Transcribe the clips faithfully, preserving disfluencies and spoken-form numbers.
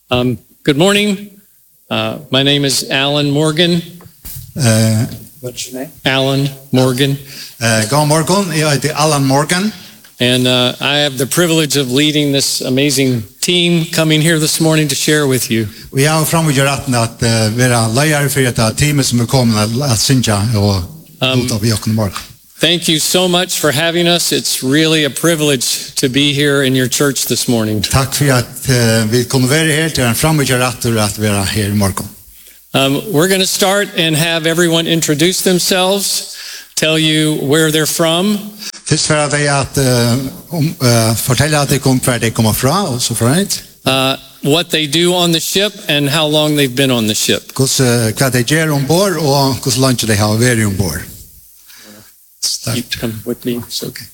Um, good morning. Uh, my name is Alan Morgan. Uh, What's your name? Alan Morgan. uh, God morgon, jag heter Alan Morgan. And uh, I have the privilege of leading this amazing team coming here this morning to share with you. Och jag har framöver rätten att uh, vara lärare för detta teamet som är kommit att synja och Um, låta vi också morgon. Thank you so much for having us. It's really a privilege to be here in your church this morning. Tack för att uh, vi kunde vara här till en framöver rätt att vara här i morgon. Um, we're going to start and have everyone introduce themselves, tell you where they're from. Först för att jag att uh, um, uh, fortälla att det kom var det kommer från och så förut. Uh, what they do on the ship and how long they've been on the ship. Hur uh, vad de gör ombord och hur långt de har varit ombord. You come with me. It's okay.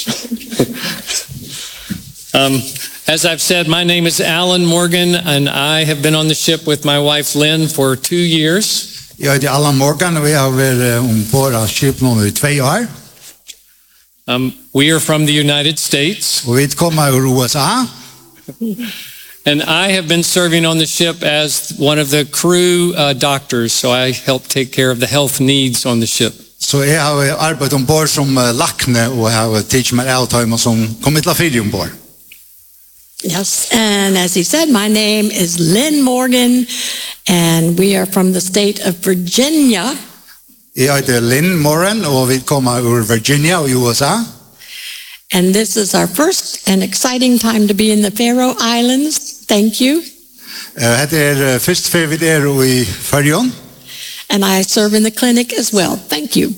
um, as I've said, my name is Alan Morgan, and I have been on the ship with my wife Lynn for two years. Jag heter Alan Morgan och vi har varit ombord av skeppet i två år. Um, we are from the United States. Och vi kommer ur U S A. And I have been serving on the ship as one of the crew uh, doctors, so I help take care of the health needs on the ship. Så jag har arbetat ombord som lakne och har teach mig allt som kommit till fyra ombord. Yes, and as he said, my name is Lynn Morgan, and we are from the state of Virginia. Jag heter Lynn Morgan och vi kommer ur Virginia i U S A. And this is our first and exciting time to be in the Faroe Islands. Thank you. Det är först för vi är i Färjön. And I serve in the clinic as well. Thank you.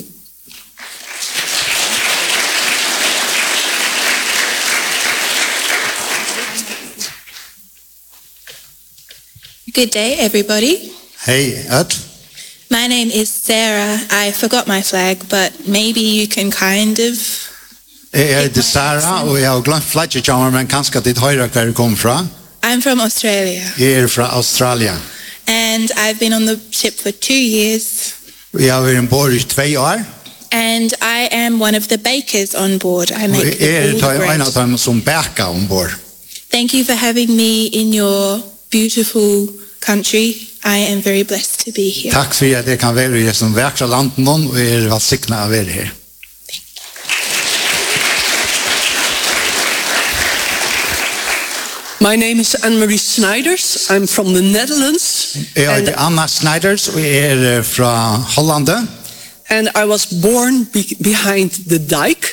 Good day, everybody. Hej, Ed. My name is Sarah. I forgot my flag, but maybe you can kind of... Jag heter Sarah och jag har glömt flagget jag men kanske det höra var det kommer från. I'm from Australia. Jag är från Australien. And I've been on the ship for two years. Jag har varit ombord i två år. And I am one of the bakers on board. I make Jag the är all the en av bread. dem som bakar ombord. Thank you for having me in your beautiful country. I am very blessed to be here. Tack för att det kan vara i som verkar landet och är välsignad att vara här. My name is Anne-Marie Snijders. I'm from the Netherlands. Jag and, heter Anna Snijders och är från Holland. and I was born be behind the dike.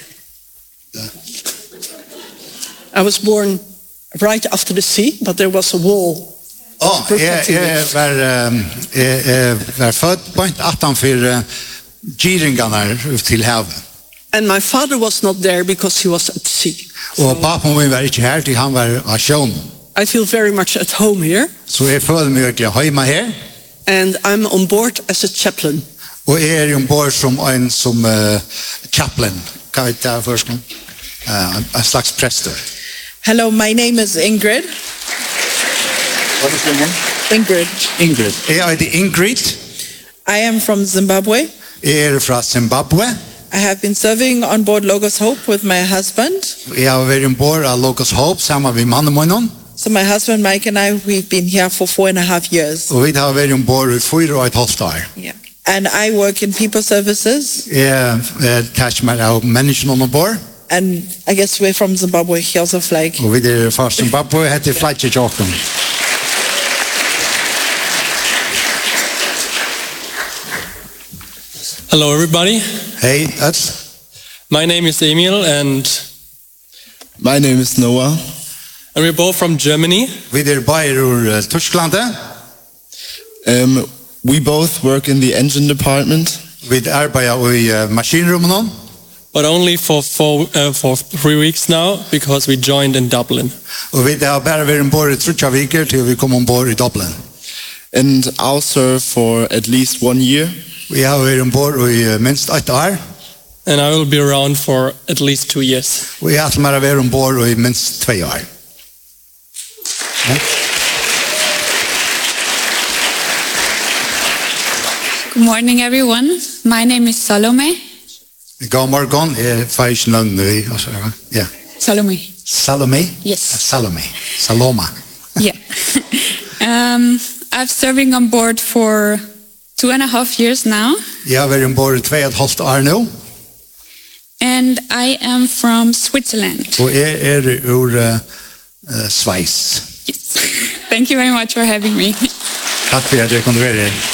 I was born right after the sea, but there was a wall. Oh, jag, jag var, um, jag var född på ett attan för giringarna till havet. And my father was not there because he was at sea. Och pappan min var inte här till han var av sjön. I feel very much at home here. Så jag føler mig verkligen hemma här. And I'm on board as a chaplain. Och jag är ombord som en som uh, chaplain. Kan vi ta först? Uh, en slags präster. Hello, my name is Ingrid. What is your name? Ingrid. Ingrid. Jag heter Ingrid. I am from Zimbabwe. Jag är från Zimbabwe. I have been serving on board Logos Hope with my husband. Jag har varit ombord av Logos Hope samman med mannen min. So my husband Mike and I, we've been here for four and a half years. Och vi har varit ombord i fyra och ett halvt år. Yeah. And I work in people services. Jag tar mig av människorna ombord. And I guess we're from Zimbabwe, here's a flag. Och vi är från Zimbabwe, heter flagget också. Hello, everybody. Hej, Ed. My name is Emil, and My name is Noah. and we're both from Germany. Vi är bara ur Tyskland. Um, we both work in the engine department. Vi arbetar i uh, maskinrummen. But only for four, uh, for three weeks now, because we joined in Dublin. Och vi har bara varit ombord i tre veckor till vi kom ombord i Dublin. And I'll serve for at least one year. Vi har varit ombord i minst ett år. And I will be around for at least two years. Och jag har varit ombord i minst två år. Ja. Good morning, everyone. My name is Salome. God morgon, är faktiskt någon ny. Ja. Salome. Salome? Yes. Salome. Saloma. Yeah. Um, I'm serving on board for two and a half years now, Jeg har vært ombord i tve og et halvt år nå, and I am from Switzerland. og jeg er ur uh, uh, Sveis. Yes. Thank you very much for having me. Takk for at jeg kunne være her.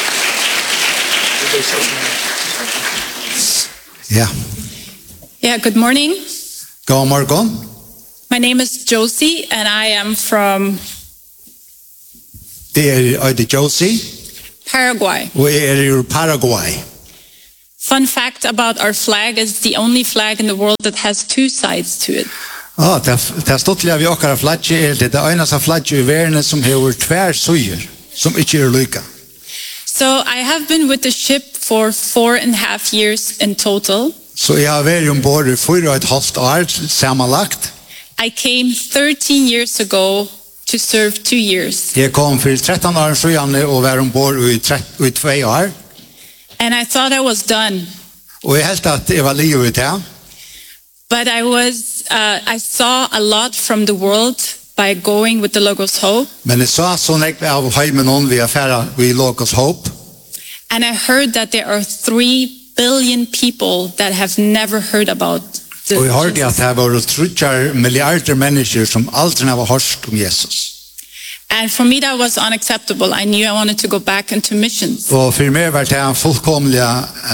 Ja, Yeah, good morning. god morgen. My name is Josie, and I am from Det er Øyde Josie, Paraguay. og jeg er ur Paraguay. Fun fact about our flag is the only flag in the world that has two sides to it. Ja, det er stottelig vi okkara flagge er det det eneste flagge i verden som har tvær søyer, som ikke er lykka. So I have been with the ship for four and a half years in total. Så jeg har vært ombord i fyra og et halvt år sammenlagt. I came thirteen years ago to serve two years. Jeg kom for tretton år siden og var ombord i, i tve år. And I thought I was done. Og jeg helt at jeg var livet ut her. But I was, uh, I saw a lot from the world by going with the Logos Hope. Men jeg så sånn jeg av heimen noen vi affæra vi Logos Hope. And I heard that there are three billion people that have never heard about the Og jeg hørte at Jesus. det var trutjar milliarder mennesker som aldri har hørt om Jesus. And for me that was unacceptable. I knew I wanted to go back into missions. Og for meg var det fullkomlig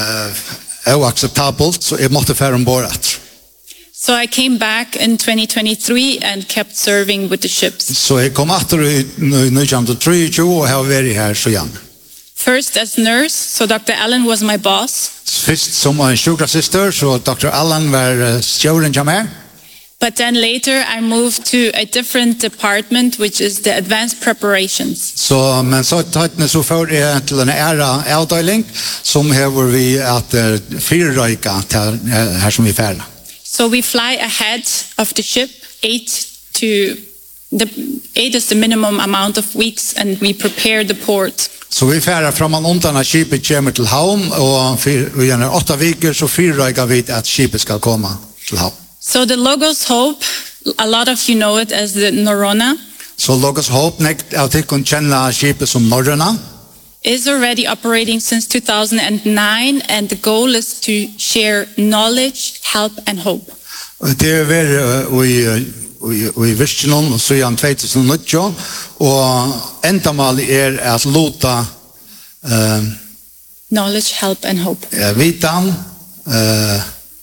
uh, uakseptabelt, så jeg måtte fære ombord at. So I came back in twenty twenty-three and kept serving with the ships. Så jeg kom atter i nitjan trettio og har vært her så igjen. First as nurse, so Doctor Allen was my boss. Først som en sjukrasyster, så doktor Allan var stjåren til meg. But then later I moved to a different department, which is the advanced preparations. Så, men så tatt så får jeg til en æra avdeling som hever vi at uh, fyrrøyka til uh, her som vi færre. So we fly ahead of the ship, eight to the eight is the minimum amount of weeks, and we prepare the port. Så vi færre fra man undan at skipet kommer til havn, og fyr, i en åtta viker så fyrrøyka vi at skipet skal komme til havn. So the Logos Hope, a lot of you know it as the Norona, Så Logos Hope nekt av tikkun kjenna skipet som Norrøna, is already operating since two thousand nine, and the goal is to share knowledge, help, and hope. det er vært i i Virkenon og siden tjuetusennittio, og endamålet er at lota uh, Knowledge, help, and hope. vitan, uh,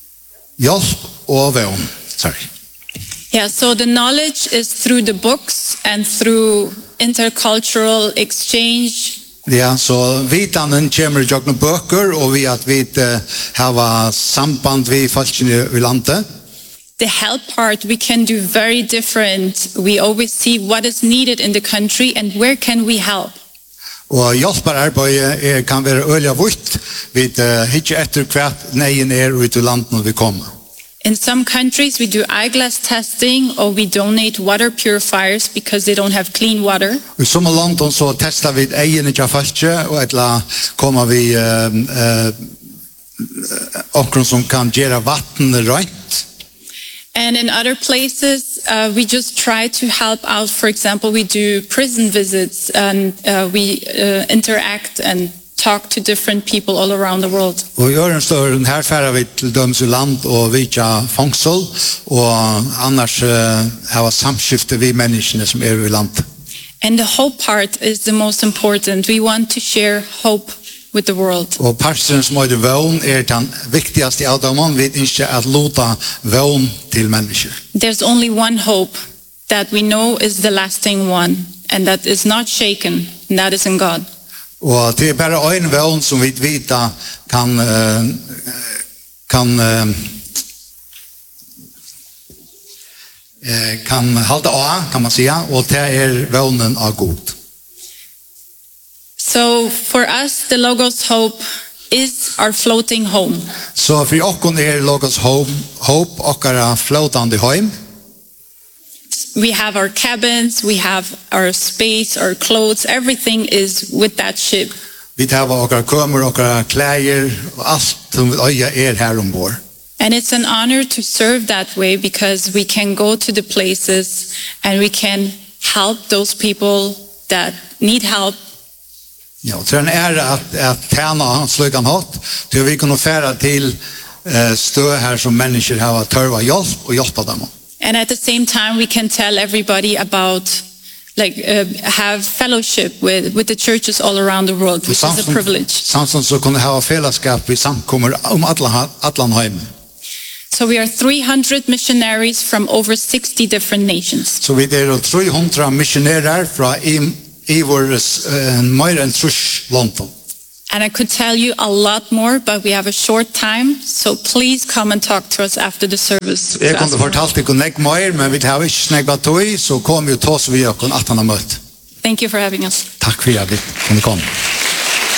hjelp og vevn. Sorry. Yeah, so the knowledge is through the books and through intercultural exchange. Ja, så vitanen kommer i jokkene bøker, og vi at vi uh, har samband vi folkene i landet. The help part we can do very different. We always see what is needed in the country and where can we help. Og hjelperarbeidet er, kan være øyelig vitt, vi uh, hittar etter hvert neien er ut i landet når vi kommer. In some countries we do eyeglass testing, or we donate water purifiers because they don't have clean water. I somme London så testar vi egene til falskje, og etla kommer vi uh, uh, okkur som kan gjøre vatten røynt. And in other places, uh, we just try to help out. For example, we do prison visits, and uh, we uh, interact and talk to different people all around the world. Og i øren står her færer vi til døms i land og vitja fangsel, og annars uh, har samskifte vi menneskene som er i land. And the hope part is the most important. We want to share hope with the world. Og parsen som er vøvn er den viktigaste av dem, vi ikke at lota vøvn til mennesker. There's only one hope that we know is the lasting one, and that is not shaken, and that is in God. Og det er bare en vøvn som vi vita kan uh, kan uh, kan halda av, kan man säga, og det er vøvnen av god. So for us, the Logos Hope is our floating home. Så for okkon er Logos Hope, hope okkara floatande heim. We have our cabins, we have our space, our clothes, everything is with that ship. Vi tar okkara kømer, okkara klæger, og alt som vi øya er her ombord. And it's an honor to serve that way, because we can go to the places and we can help those people that need help. Ja, och den är att, att tjäna hans slukan hatt, till vi kan färra till uh, stö här som människor har törva hjälp och hjälpa dem. And at the same time, we can tell everybody about, like, uh, have fellowship with, with the churches all around the world, which is a privilege. Samtidigt så kunde ha fällskap i samkommer om alla Atlanheim. So we are three hundred missionaries from over sixty different nations. Så vi är trehundra missionärer från i, i vår uh, mer än trus London. And I could tell you a lot more, but we have a short time, so please come and talk to us after the service. Jag kunde fortalt dig nek mer, men vi har inte snäggat tog, så kom ju tos vi och att han har mött. Thank you for having us. Tack för att vi kunde komma.